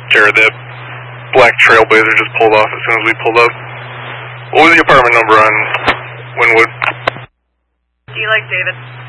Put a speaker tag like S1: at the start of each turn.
S1: Jared, that black Trailblazer just pulled off as soon as we pulled up. What was the apartment number on Wynwood?
S2: Do you like David?